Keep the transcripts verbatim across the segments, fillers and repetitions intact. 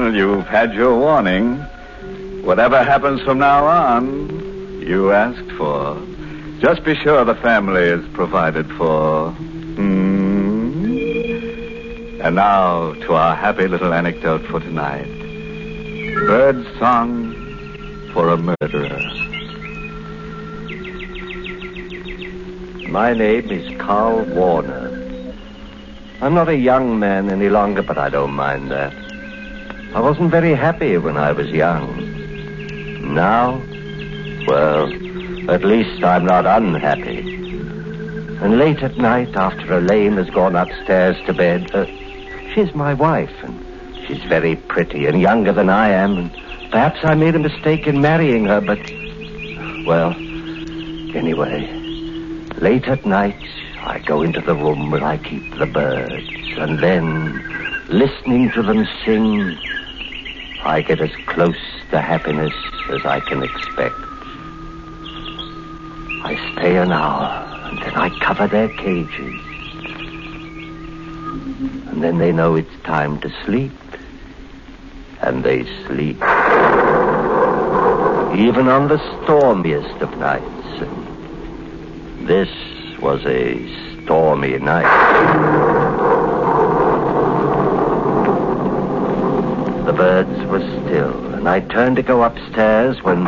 Well, you've had your warning. Whatever happens from now on, you asked for. Just be sure the family is provided for. Hmm. And now to our happy little anecdote for tonight. Bird's song for a murderer. My name is Carl Warner. I'm not a young man any longer, but I don't mind that. I wasn't very happy when I was young. Now, well, at least I'm not unhappy. And late at night, after Elaine has gone upstairs to bed, uh, she's my wife, and she's very pretty and younger than I am, and perhaps I made a mistake in marrying her, but, well, anyway, late at night, I go into the room where I keep the birds, and then, listening to them sing, I get as close to happiness as I can expect. I stay an hour, and then I cover their cages. And then they know it's time to sleep. And they sleep. Even on the stormiest of nights. And this was a stormy night. The birds were still, and I turned to go upstairs when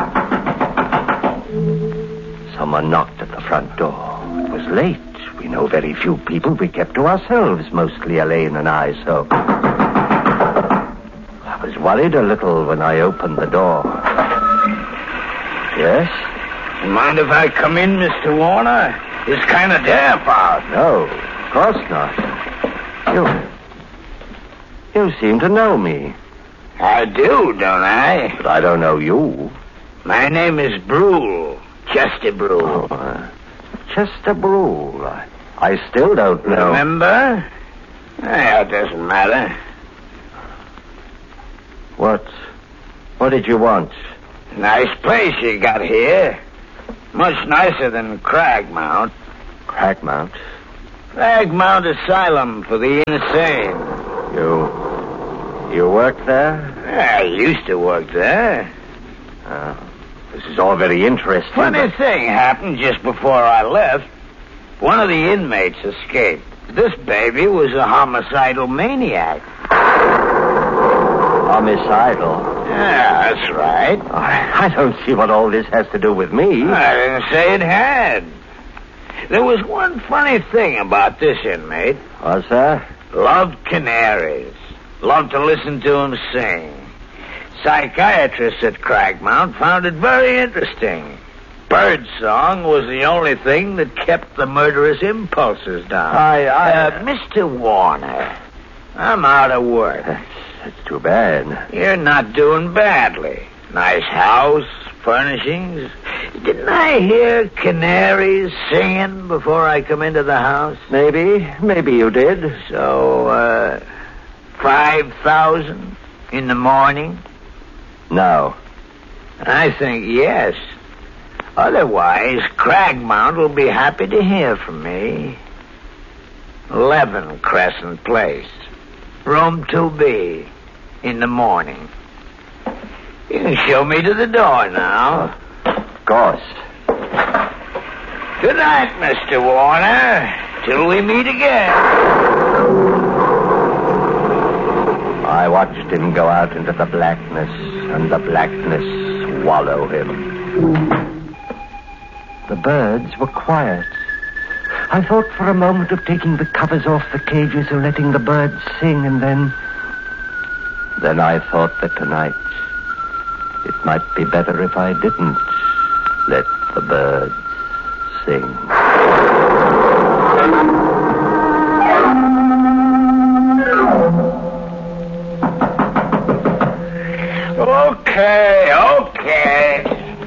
someone knocked at the front door. It was late. We know very few people. We kept to ourselves, mostly Elaine and I, so I was worried a little when I opened the door. Yes? Mind if I come in, Mister Warner? It's kind of damp out. No, of course not. You... You seem to know me. I do, don't I? But I don't know you. My name is Brule. Chester Brule. Oh, uh, Chester Brule. I, I still don't know. Remember? Well, it doesn't matter. What... What did you want? Nice place you got here. Much nicer than Cragmount. Cragmount? Cragmount Asylum for the insane. You... You work there? I used to work there. Oh, this is all very interesting. Funny but... thing happened just before I left. One of the inmates escaped. This baby was a homicidal maniac. Homicidal? Yeah, that's right. I, I don't see what all this has to do with me. I didn't say it had. There was one funny thing about this inmate. What's that? Loved canaries. Loved to listen to him sing. Psychiatrists at Cragmount found it very interesting. Birdsong was the only thing that kept the murderous impulses down. I... I... Uh, Mister Warner, I'm out of work. That's, that's too bad. You're not doing badly. Nice house, furnishings. Didn't I hear canaries singing before I come into the house? Maybe. Maybe you did. So, uh... Five thousand in the morning? No. I think yes. Otherwise, Cragmount will be happy to hear from me. Eleven Crescent Place. Room two B. In the morning. You can show me to the door now. Of course. Good night, Mister Warner. Till we meet again. I watched him go out into the blackness, and the blackness swallow him. The birds were quiet. I thought for a moment of taking the covers off the cages and letting the birds sing, and then... Then I thought that tonight it might be better if I didn't let the birds sing. Okay, okay.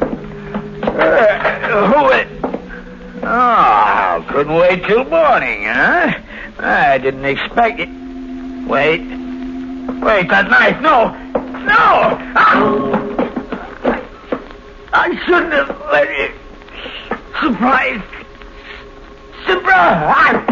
Uh, who is... Oh, couldn't wait till morning, huh? I didn't expect it. Wait. Wait, that knife. No. No! I shouldn't have let it... Surprise. Surprise!